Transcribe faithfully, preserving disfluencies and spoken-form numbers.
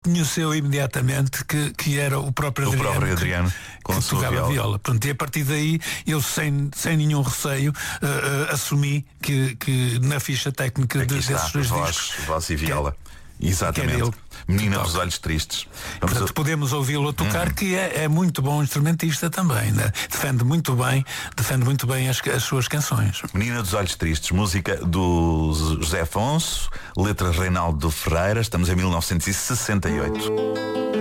conheceu imediatamente que, que era o próprio o Adriano, próprio Adriano que, com que a sua tocava viola. viola. Pronto, e a partir daí eu sem, sem nenhum receio uh, uh, assumi que, que na ficha técnica Aqui de, está, desses dois voz, discos voz e viola. que é, Exatamente. que é Menina que dos toca. Olhos Tristes. Vamos Portanto, a... podemos ouvi-lo a tocar, uhum. que é, é muito bom instrumentista também, né? Defende muito bem, defende muito bem as, as suas canções. Menina dos Olhos Tristes, música do José Afonso, letra Reinaldo Ferreira, estamos em mil novecentos e sessenta e oito.